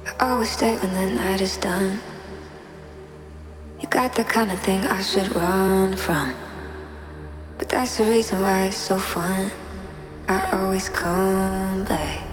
Always stay when the night is done. You got the kind of thing I should run from, but that's the reason why it's so fun. I always come back.